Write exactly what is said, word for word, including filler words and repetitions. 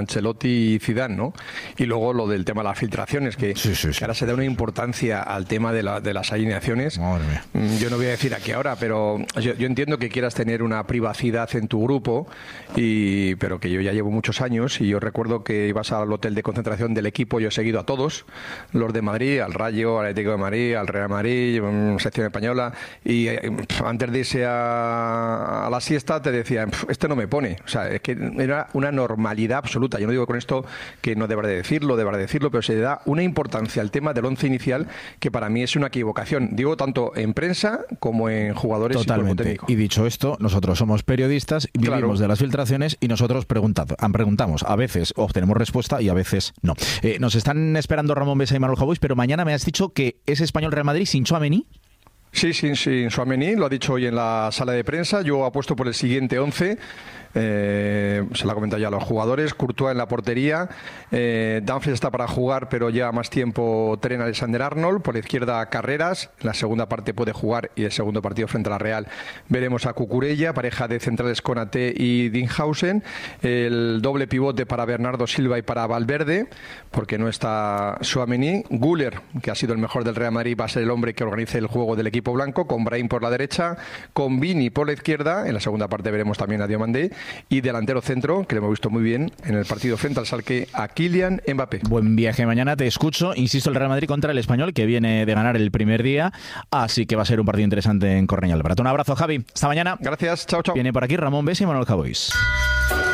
Ancelotti y Zidane, ¿no? Y luego lo del tema de las filtraciones, que, sí, sí, sí. que ahora se da una importancia al tema de, la, de las alineaciones. Madre mía. Yo no voy a decir aquí ahora, pero yo, yo entiendo que quieras tener una privacidad en tu grupo, y, pero que yo ya llevo muchos años y yo recuerdo que ibas al hotel de concentración del equipo, yo he seguido a todos, los de Madrid, al Rayo, al Atlético de Madrid, al Real Madrid, sección española, y eh, antes de irse a, a la siesta te decían, este no me pone, o sea, es que era una normalidad absoluta. Yo no digo con esto que no deberá de decirlo, deberá de decirlo, pero se da una importancia al tema del once inicial que para mí es una equivocación, digo tanto en prensa como en jugadores. Totalmente. Y dicho esto, nosotros somos periodistas, vivimos claro. de las filtraciones y nosotros preguntado, preguntamos. A veces obtenemos respuesta y a veces no. Eh, nos están esperando Ramón Besa y Manuel Jaubois, pero mañana me has dicho que es Español Real Madrid sin Tchouaméni. Sí, sin, sin Tchouaméni, lo ha dicho hoy en la sala de prensa. Yo apuesto por el siguiente once. Eh, se lo ha comentado ya a los jugadores. Courtois en la portería, eh, Dumfries está para jugar, pero lleva más tiempo Trent Alexander-Arnold. Por la izquierda Carreras, en la segunda parte puede jugar, y el segundo partido frente a la Real veremos a Cucurella, pareja de centrales Konaté y Dinghausen. El doble pivote para Bernardo Silva y para Valverde, porque no está Tchouaméni. Güler, que ha sido el mejor del Real Madrid, va a ser el hombre que organice el juego del equipo blanco, con Brahim por la derecha, con Vini por la izquierda. En la segunda parte veremos también a Diomandé. Y delantero centro, que lo hemos visto muy bien en el partido frente al Schalke, a Kylian Mbappé. Buen viaje mañana, te escucho. Insisto, el Real Madrid contra el Español, que viene de ganar el primer día, así que va a ser un partido interesante en Cornellà del Prat. Un abrazo, Javi. Hasta mañana. Gracias, chao, chao. Viene por aquí Ramón Besa y Manuel Jaubois.